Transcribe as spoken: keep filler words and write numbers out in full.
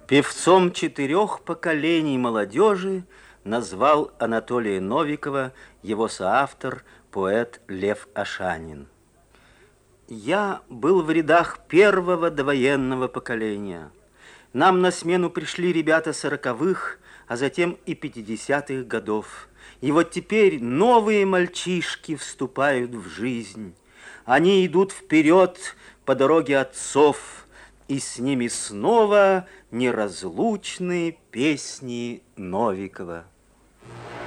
Певцом четырех поколений молодежи назвал Анатолия Новикова его соавтор, поэт Лев Ашанин. Я был в рядах первого довоенного поколения. Нам на смену пришли ребята сороковых, а затем и пятидесятых годов. И вот теперь новые мальчишки вступают в жизнь. Они идут вперед по дороге отцов, и с ними снова неразлучные песни Новикова.